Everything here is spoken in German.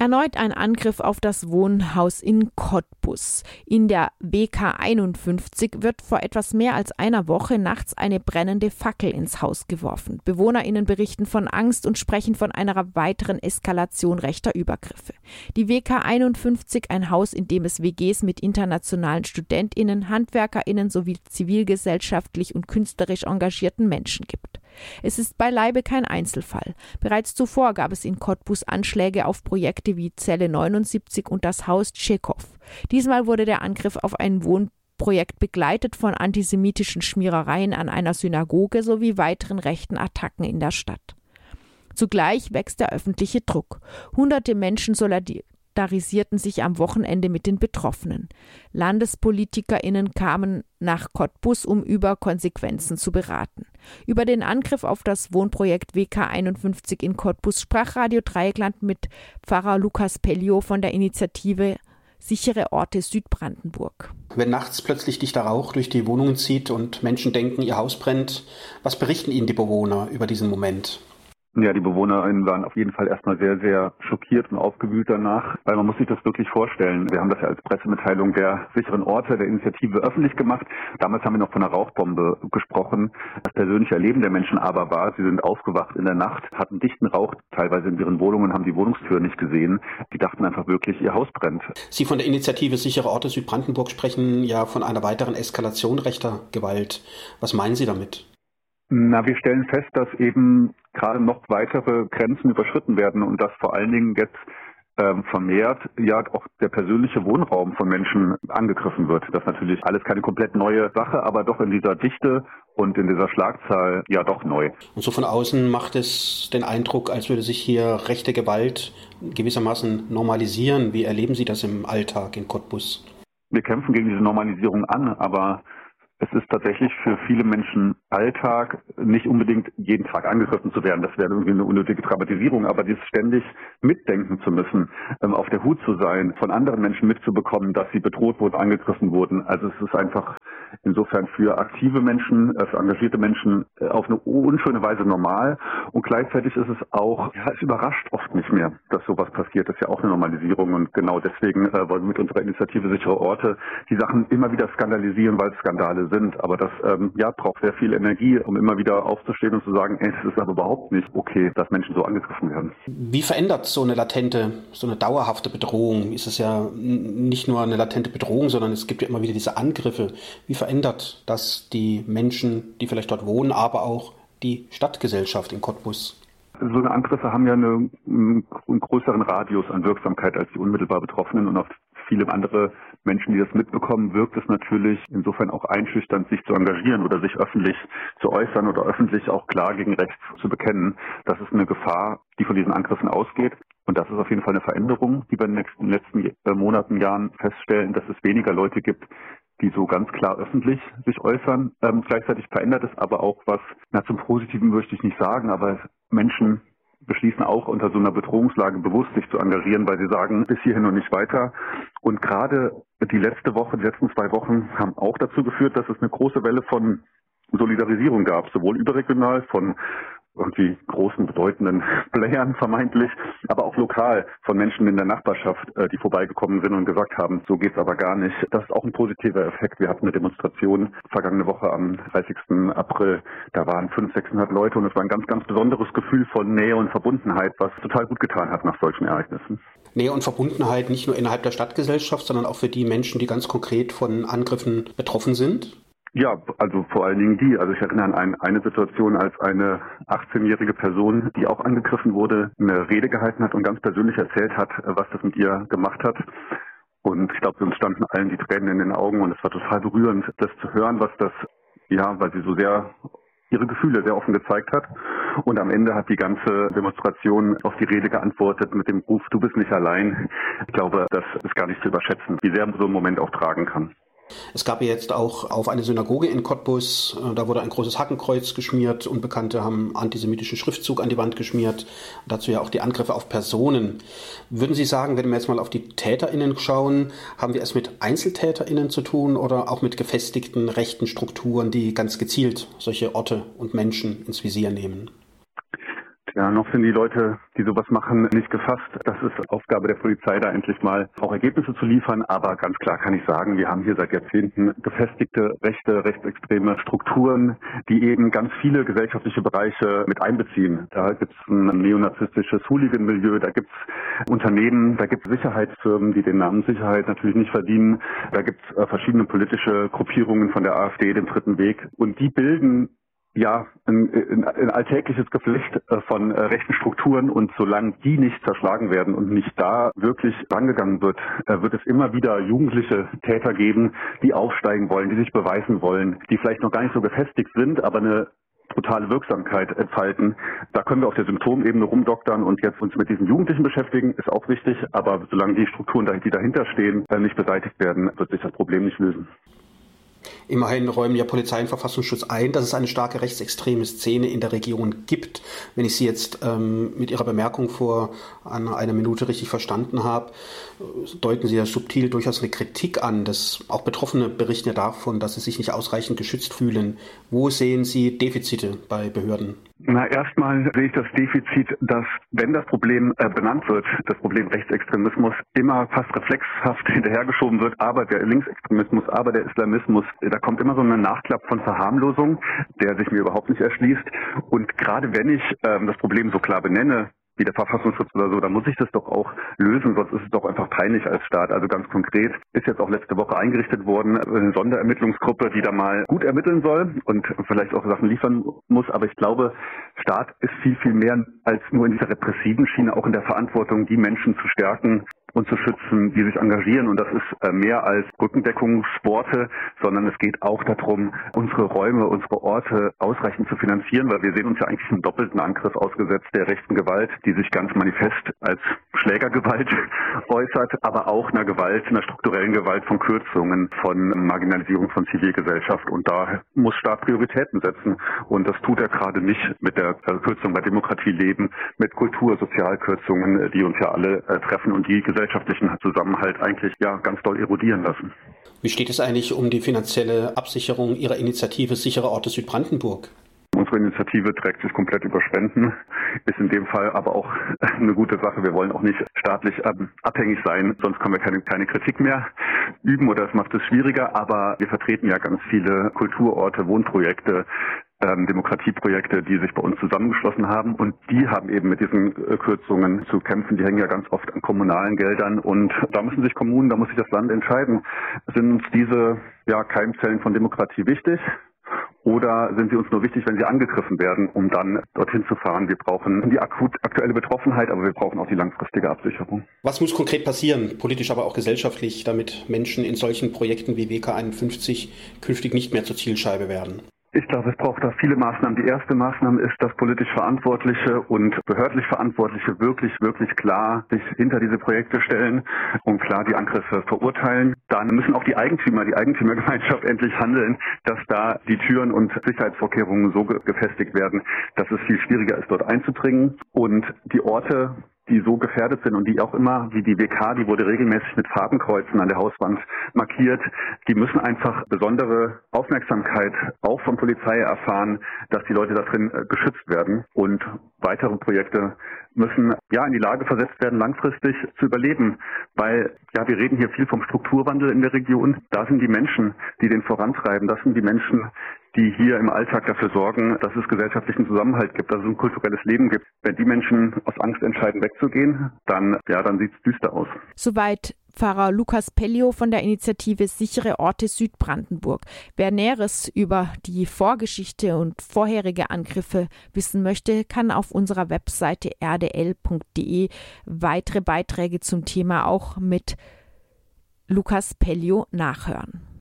Erneut ein Angriff auf das Wohnhaus in Cottbus. In der WK 51 wird vor etwas mehr als einer Woche nachts eine brennende Fackel ins Haus geworfen. BewohnerInnen berichten von Angst und sprechen von einer weiteren Eskalation rechter Übergriffe. Die WK 51, ein Haus, in dem es WGs mit internationalen StudentInnen, HandwerkerInnen sowie zivilgesellschaftlich und künstlerisch engagierten Menschen gibt. Es ist beileibe kein Einzelfall. Bereits zuvor gab es in Cottbus Anschläge auf Projekte wie Zelle 79 und das Haus Tschechow. Diesmal wurde der Angriff auf ein Wohnprojekt begleitet von antisemitischen Schmierereien an einer Synagoge sowie weiteren rechten Attacken in der Stadt. Zugleich wächst der öffentliche Druck. Hunderte Menschen solidarisierten sich am Wochenende mit den Betroffenen. LandespolitikerInnen kamen nach Cottbus, um über Konsequenzen zu beraten. Über den Angriff auf das Wohnprojekt WK 51 in Cottbus sprach Radio Dreieckland mit Pfarrer Lukas Pellio von der Initiative Sichere Orte Südbrandenburg. Wenn nachts plötzlich dichter Rauch durch die Wohnungen zieht und Menschen denken, ihr Haus brennt, was berichten Ihnen die Bewohner über diesen Moment? Ja, die BewohnerInnen waren auf jeden Fall erstmal sehr, sehr schockiert und aufgewühlt danach, weil man muss sich das wirklich vorstellen. Wir haben das ja als Pressemitteilung der sicheren Orte der Initiative öffentlich gemacht. Damals haben wir noch von einer Rauchbombe gesprochen. Das persönliche Erleben der Menschen aber war, sie sind aufgewacht in der Nacht, hatten dichten Rauch teilweise in ihren Wohnungen, haben die Wohnungstür nicht gesehen. Die dachten einfach wirklich, ihr Haus brennt. Sie von der Initiative Sichere Orte Südbrandenburg sprechen ja von einer weiteren Eskalation rechter Gewalt. Was meinen Sie damit? Na, wir stellen fest, dass eben gerade noch weitere Grenzen überschritten werden und dass vor allen Dingen jetzt vermehrt ja auch der persönliche Wohnraum von Menschen angegriffen wird. Das ist natürlich alles keine komplett neue Sache, aber doch in dieser Dichte und in dieser Schlagzahl ja doch neu. Und so von außen macht es den Eindruck, als würde sich hier rechte Gewalt gewissermaßen normalisieren. Wie erleben Sie das im Alltag in Cottbus? Wir kämpfen gegen diese Normalisierung an, aber es ist tatsächlich für viele Menschen Alltag, nicht unbedingt jeden Tag angegriffen zu werden. Das wäre irgendwie eine unnötige Dramatisierung, aber dieses ständig mitdenken zu müssen, auf der Hut zu sein, von anderen Menschen mitzubekommen, dass sie bedroht wurden, angegriffen wurden. Also es ist einfach insofern für aktive Menschen, für engagierte Menschen auf eine unschöne Weise normal. Und gleichzeitig ist es auch, ja, es überrascht oft nicht mehr, dass sowas passiert. Das ist ja auch eine Normalisierung. Und genau deswegen wollen wir mit unserer Initiative Sichere Orte die Sachen immer wieder skandalisieren, weil es Skandale sind. Aber das braucht sehr viel Energie, um immer wieder aufzustehen und zu sagen, es ist aber überhaupt nicht okay, dass Menschen so angegriffen werden. Wie verändert so eine dauerhafte Bedrohung? Ist es ja nicht nur eine latente Bedrohung, sondern es gibt ja immer wieder diese Angriffe. Wie verändert das die Menschen, die vielleicht dort wohnen, aber auch die Stadtgesellschaft in Cottbus? So eine Angriffe haben ja einen größeren Radius an Wirksamkeit als die unmittelbar Betroffenen und auf viele andere Menschen, die das mitbekommen, wirkt es natürlich insofern auch einschüchternd, sich zu engagieren oder sich öffentlich zu äußern oder öffentlich auch klar gegen rechts zu bekennen. Das ist eine Gefahr, die von diesen Angriffen ausgeht. Und das ist auf jeden Fall eine Veränderung, die wir in den letzten Monaten, Jahren feststellen, dass es weniger Leute gibt, die so ganz klar öffentlich sich äußern. Gleichzeitig verändert es aber auch was, zum Positiven möchte ich nicht sagen, aber Menschen beschließen auch unter so einer Bedrohungslage bewusst sich zu engagieren, weil sie sagen, bis hierhin und nicht weiter. Und gerade die letzten 2 Wochen haben auch dazu geführt, dass es eine große Welle von Solidarisierung gab, sowohl überregional von irgendwie großen, bedeutenden Playern vermeintlich, aber auch lokal von Menschen in der Nachbarschaft, die vorbeigekommen sind und gesagt haben, so geht's aber gar nicht. Das ist auch ein positiver Effekt. Wir hatten eine Demonstration vergangene Woche am 30. April. Da waren 500-600 Leute und es war ein ganz, ganz besonderes Gefühl von Nähe und Verbundenheit, was total gut getan hat nach solchen Ereignissen. Nähe und Verbundenheit nicht nur innerhalb der Stadtgesellschaft, sondern auch für die Menschen, die ganz konkret von Angriffen betroffen sind? Ja, also vor allen Dingen die. Also ich erinnere an eine Situation, als eine 18-jährige Person, die auch angegriffen wurde, eine Rede gehalten hat und ganz persönlich erzählt hat, was das mit ihr gemacht hat. Und ich glaube, uns standen allen die Tränen in den Augen und es war total berührend, das zu hören, weil sie so sehr ihre Gefühle sehr offen gezeigt hat. Und am Ende hat die ganze Demonstration auf die Rede geantwortet mit dem Ruf, du bist nicht allein. Ich glaube, das ist gar nicht zu überschätzen, wie sehr so ein Moment auch tragen kann. Es gab ja jetzt auch auf eine Synagoge in Cottbus, da wurde ein großes Hakenkreuz geschmiert, Unbekannte haben antisemitischen Schriftzug an die Wand geschmiert, dazu ja auch die Angriffe auf Personen. Würden Sie sagen, wenn wir jetzt mal auf die TäterInnen schauen, haben wir es mit EinzeltäterInnen zu tun oder auch mit gefestigten rechten Strukturen, die ganz gezielt solche Orte und Menschen ins Visier nehmen? Ja, noch sind die Leute, die sowas machen, nicht gefasst. Das ist Aufgabe der Polizei, da endlich mal auch Ergebnisse zu liefern. Aber ganz klar kann ich sagen, wir haben hier seit Jahrzehnten gefestigte rechte, rechtsextreme Strukturen, die eben ganz viele gesellschaftliche Bereiche mit einbeziehen. Da gibt es ein neonazistisches Hooligan-Milieu, da gibt es Unternehmen, da gibt es Sicherheitsfirmen, die den Namen Sicherheit natürlich nicht verdienen. Da gibt es verschiedene politische Gruppierungen von der AfD, dem Dritten Weg. Und die bilden ein alltägliches Geflecht von rechten Strukturen, und solange die nicht zerschlagen werden und nicht da wirklich rangegangen wird, wird es immer wieder jugendliche Täter geben, die aufsteigen wollen, die sich beweisen wollen, die vielleicht noch gar nicht so gefestigt sind, aber eine brutale Wirksamkeit entfalten. Da können wir auf der Symptomebene rumdoktern und jetzt uns mit diesen Jugendlichen beschäftigen, ist auch wichtig, aber solange die Strukturen, die dahinter stehen, nicht beseitigt werden, wird sich das Problem nicht lösen. Immerhin räumen ja Polizei und Verfassungsschutz ein, dass es eine starke rechtsextreme Szene in der Region gibt. Wenn ich Sie jetzt mit Ihrer Bemerkung vor einer Minute richtig verstanden habe, deuten Sie ja subtil durchaus eine Kritik an. Dass auch Betroffene berichten ja davon, dass sie sich nicht ausreichend geschützt fühlen. Wo sehen Sie Defizite bei Behörden? Na, erstmal sehe ich das Defizit, dass, wenn das Problem benannt wird, das Problem Rechtsextremismus, immer fast reflexhaft hinterhergeschoben wird, aber der Linksextremismus, aber der Islamismus, da kommt immer so ein Nachklapp von Verharmlosung, der sich mir überhaupt nicht erschließt. Und gerade wenn ich das Problem so klar benenne, wie der Verfassungsschutz oder so, da muss ich das doch auch lösen, sonst ist es doch einfach peinlich als Staat. Also ganz konkret ist jetzt auch letzte Woche eingerichtet worden, eine Sonderermittlungsgruppe, die da mal gut ermitteln soll und vielleicht auch Sachen liefern muss. Aber ich glaube, Staat ist viel, viel mehr als nur in dieser repressiven Schiene, auch in der Verantwortung, die Menschen zu stärken und zu schützen, die sich engagieren. Und das ist mehr als Rückendeckungsworte, sondern es geht auch darum, unsere Räume, unsere Orte ausreichend zu finanzieren, weil wir sehen uns ja eigentlich einem doppelten Angriff ausgesetzt der rechten Gewalt, die sich ganz manifest als Schlägergewalt äußert, aber auch einer Gewalt, einer strukturellen Gewalt von Kürzungen, von Marginalisierung von Zivilgesellschaft. Und da muss Staat Prioritäten setzen. Und das tut er gerade nicht mit der Kürzung bei Demokratie leben, mit Kultur, Sozialkürzungen, die uns ja alle treffen und die gesellschaftlichen Zusammenhalt eigentlich ganz doll erodieren lassen. Wie steht es eigentlich um die finanzielle Absicherung Ihrer Initiative Sichere Orte Südbrandenburg? Unsere Initiative trägt sich komplett über Spenden, ist in dem Fall aber auch eine gute Sache. Wir wollen auch nicht staatlich abhängig sein, sonst können wir keine Kritik mehr üben oder es macht es schwieriger. Aber wir vertreten ja ganz viele Kulturorte, Wohnprojekte, Demokratieprojekte, die sich bei uns zusammengeschlossen haben, und die haben eben mit diesen Kürzungen zu kämpfen. Die hängen ja ganz oft an kommunalen Geldern, und da müssen sich Kommunen, da muss sich das Land entscheiden. Sind uns diese Keimzellen von Demokratie wichtig? Oder sind sie uns nur wichtig, wenn sie angegriffen werden, um dann dorthin zu fahren? Wir brauchen die aktuelle Betroffenheit, aber wir brauchen auch die langfristige Absicherung. Was muss konkret passieren, politisch, aber auch gesellschaftlich, damit Menschen in solchen Projekten wie WK 51 künftig nicht mehr zur Zielscheibe werden? Ich glaube, es braucht da viele Maßnahmen. Die erste Maßnahme ist, dass politisch Verantwortliche und behördlich Verantwortliche wirklich, wirklich klar sich hinter diese Projekte stellen und klar die Angriffe verurteilen. Dann müssen auch die Eigentümergemeinschaft endlich handeln, dass da die Türen und Sicherheitsvorkehrungen so gefestigt werden, dass es viel schwieriger ist, dort einzudringen. Und die Orte, die so gefährdet sind und die auch immer, wie die WK, die wurde regelmäßig mit Fadenkreuzen an der Hauswand markiert, die müssen einfach besondere Aufmerksamkeit auch von Polizei erfahren, dass die Leute da drin geschützt werden, und weitere Projekte müssen in die Lage versetzt werden, langfristig zu überleben, weil wir reden hier viel vom Strukturwandel in der Region. Da sind die Menschen, die den vorantreiben, das sind die Menschen, die hier im Alltag dafür sorgen, dass es gesellschaftlichen Zusammenhalt gibt, dass es ein kulturelles Leben gibt. Wenn die Menschen aus Angst entscheiden, wegzugehen, dann sieht es düster aus. Soweit Pfarrer Lukas Pellio von der Initiative Sichere Orte Südbrandenburg. Wer Näheres über die Vorgeschichte und vorherige Angriffe wissen möchte, kann auf unserer Webseite rdl.de weitere Beiträge zum Thema auch mit Lukas Pellio nachhören.